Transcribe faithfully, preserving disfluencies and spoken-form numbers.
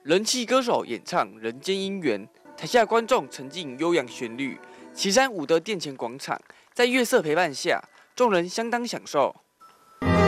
人气歌手演唱《人间姻缘》，台下观众沉浸悠扬旋律。旗山武德殿前广场，在月色陪伴下，众人相当享受。